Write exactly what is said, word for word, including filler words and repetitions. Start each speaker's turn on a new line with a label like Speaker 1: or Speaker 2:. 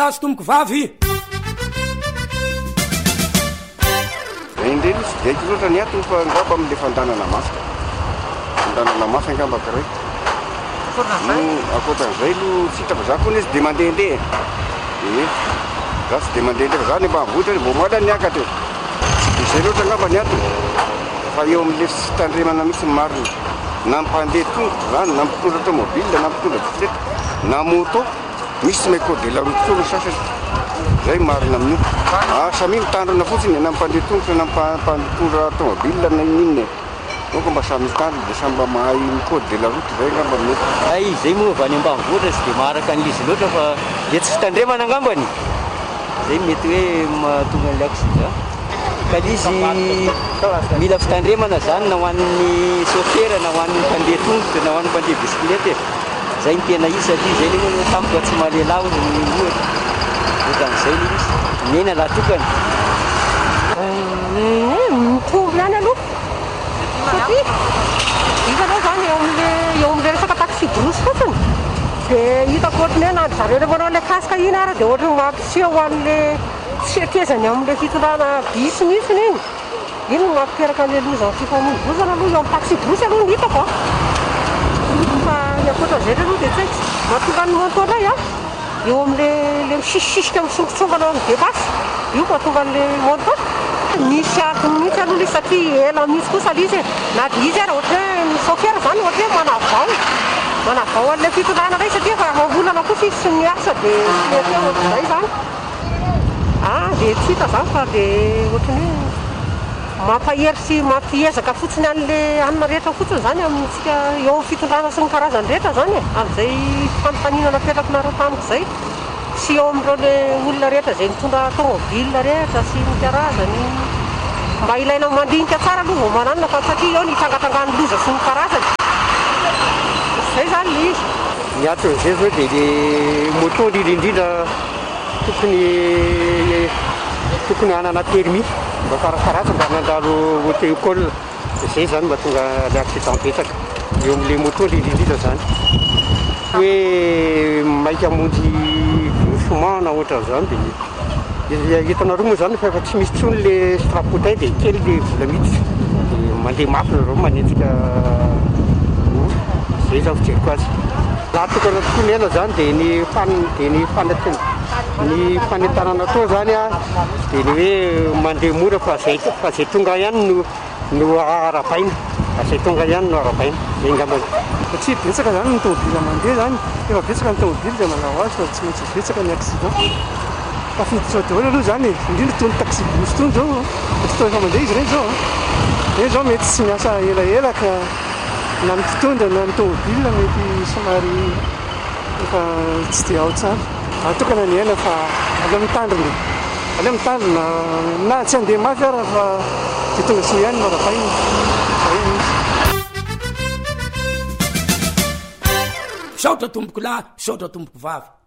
Speaker 1: azo tomboko vavy
Speaker 2: indreny sy diaiko loatra ny atony fa angamba amin'le fandanana masika fandanana masa angamba karay akoatran'izay lo sitako za koa ny izy de mandehandeha e za sy de mandehandeha fa za ny mba mvotra mbo moala ny akatra de zay loatra angamba ny atony fa eo amin'le fitandremana misy marina na mpandeha tongotra zany na mpitondra automobile na mpitondra bisikileta na moto misy may code de la route tsolo sasany zay marina amin'io samy mitandrina fotsiny na mpandeha tongotra na mpitondra automobile na inoniny donc mba samy mitandrina de samy mba mahay code de la route zay angamba mety
Speaker 3: ay zay moa va any ambanivohitra sy de maharaka an'izy loatra fa de tsy fitandremana angambany zay mety hoe mahatonga an'le accident ka izy mila fitandremana zany na ho an'ny chauffeur na ho an'ny mpandeha tongotra na ho an'ny mpandeha bisikileta zay ny tena izy satria zay le tampoka tsy mahalelaho ny ohatra ohatra'izay le izy mena laha tokana
Speaker 4: mitombo ihany aloha satria hitanao zany eo am'le eo am'le resaka taxi brosy fotsiny de hitako ohatrany hoe na zareo le manao le kasika iny ara de ohatrany mampiseho an'le fiakezany amin'le fitondrana bisy mihitsiny iny iny no mampiteraka an'le lozany fifamoivoizana aloha eo amin'ny taxi brosy aloha ny hitako fa akoatran'izay le aloha de tsy haiko mahatonga ny montolay a eo am'le le misisisisika misongotsongana amin'ny debasy io mahatonga an'le monto misy akony mihitsy aloha le satria ela misy kosa le izy na de izy ara ohatra hoe ny chauffeur zany ohatra hoe manavao manavao an'le fitondrana ray satria fa mambolana kosa izy sy miasa de mety ohatr'izay zany ah de tsy hita zany fa de ohatrany hoe mampahery sy mampiezaka fotsiny an'le anina rehetra fotsiny zany amintsika eo amin'ny fitondrana sy ny karazany rehetra zany e amin'izay fanontaniana napetrakinareo tamiko zay sy eo amin'ireo le olona rehetra zay mitondra automobile rehetra sy ny karazany mba ilaina mandinika tsara aloha vao mananina fa satria eo ny itsangatsangany loza sy ny karazany zay zany le izy
Speaker 3: ny aton'izay zao de le moto indrindraindrindra tokony tokony hanana permis mba farafaratsa mba nandalo auto école zay zany mba tonga le accident betsaka eo amin'le moto indrindraindrindra zany hoe maika monjy doucement na ohatran'izany de hitanareo moa zany fa efa tsy misy tsony le strapotin de kely le vola miditra de mandeha mafy nareo manenjika zay zany fijeriko azy laha tokana tokoa ny ela zany de ny fan de ny fanateny ny fanentanana atao zany a de ny hoe mandeha mora fa zay fa zay tonga ihany no no arabaina fa zay tonga ihany no arabaina zay ngambany
Speaker 5: satria betsaka zany ny tomobile mandeha zany efa betsaka ny tomobile de manao azy fa tsy maintsy betsaka ny accident tafiditra daholo aloha zany indrindra tony taxi bus tony zao fotoana efa mandeha izy reny zao reny zao mety tsy miasa elaela ka na ny mpitondra na ny tomobile mety somary efa tsy de ao tsara atokana ny aina fa aleo mitandrina aleo mitandrina na tsy andeha mafy ara fa de tonga soa ihany marabaina
Speaker 1: saotra tomboko lahy saotra tomboko vavy